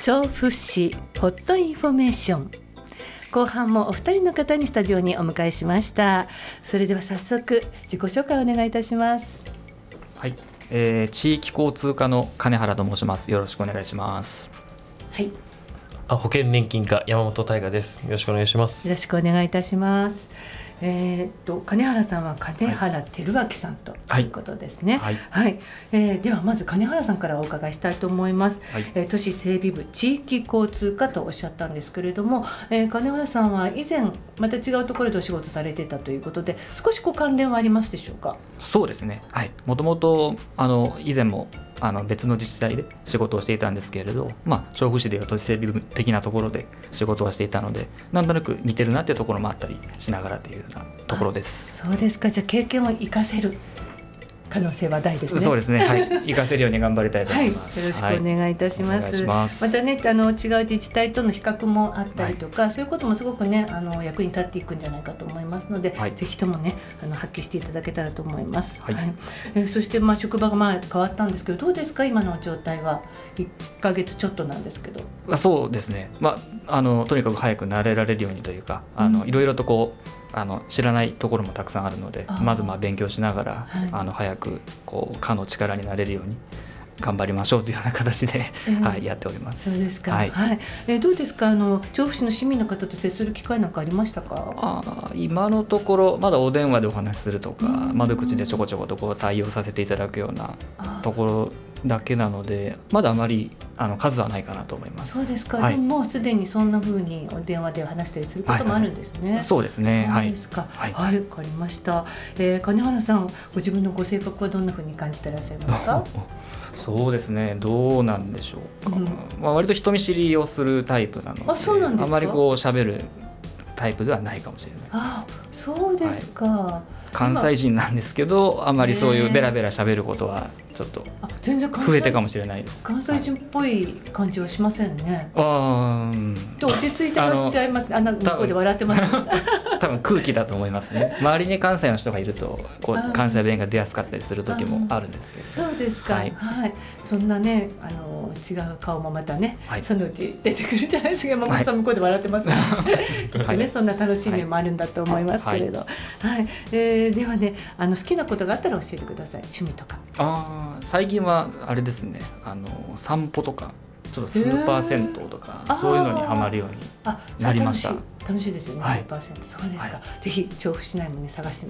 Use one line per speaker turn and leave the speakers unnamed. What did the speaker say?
調布市ホットインフォメーション、後半もお二人の方にスタジオにお迎えしました。それでは早速自己紹介をお願いいたします。
はい、地域交通課の金原と申します。よろしくお願いします。
はい、
保険年金課山本大我です。よろしくお願いします。
よろしくお願いいたします。金原さんは金原照明さんということですね。
はい
はい。ではまず金原さんからお伺いしたいと思います。
はい、
都市整備部地域交通課とおっしゃったんですけれども、金原さんは以前また違うところでお仕事されていたということで、少し関連はありますでしょうか？
そうですね、はい、もともと以前も別の自治体で仕事をしていたんですけれど、調布市でいう都市整備部的なところで仕事をしていたので、なんとなく似てるなっていうところもあったりしながらというようなところです。
そうですか。じゃあ経験を生かせる可能性は大ですね。
そうですね、はい、活かせるように頑張りたいと思います。
はい、よろしくお願いいたします。
お願いします。
またね、違う自治体との比較もあったりとか、そういうこともすごくね、役に立っていくんじゃないかと思いますので、ぜひともね、発揮していただけたらと思います。
はい。
そして、職場が変わったんですけど、どうですか今の状態は。1ヶ月ちょっとなんですけど。
そうですね、とにかく早く慣れられるようにというか、いろいろと知らないところもたくさんあるので、まず勉強しながら、早く課の力になれるように頑張りましょうというような形で、やっております。
そうですか。
はい。
どうですか、調布市の市民の方と接する機会なんかありましたか？
今のところまだお電話でお話しするとか、窓口でちょこちょこと対応させていただくようなところだけなので、まだあまり数はないかなと思います。
そうですか。でももうすでにそんな風にお電話で話したりすることもあるんですね。
そうですね。
そうですか。はい、わかりました。金原さん、ご自分のご性格はどんな風に感じてらっしゃいますか？
そうですね、どうなんでしょうか。割と人見知りをするタイプなので、
そうなんですか？
あまり喋るタイプではないかもしれないです。
そうですか。
関西人なんですけど、あまりそういうベラベラ喋ることはちょっと増えてかもしれないです。
関西人っぽい感じはしませんね。落ち着いてらっしゃいます。向こうで笑ってます。
多分空気だと思いますね。周りに関西の人がいると関西弁が出やすかったりする時もあるんですけど。
そうですか。はい。そんなね、違う顔もまたね、そのうち出てくるんじゃないですか。山本さん向こうで笑ってますね。きっとね、そんな楽しい面もあるんだと思いますけれど。はい。ではね、好きなことがあったら教えてください。趣味とか。
最近はあれですね、散歩とかちょっとスーパー銭湯とか、そういうのにハマるようになりました。
楽しいですよね、スーパー銭湯。そうですか。ぜひ調布市内もね、探して